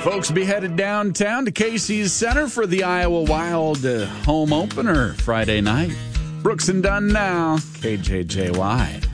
Folks be headed downtown to Casey's Center for the Iowa Wild home opener Friday night. Brooks and Dunn now, KJJY.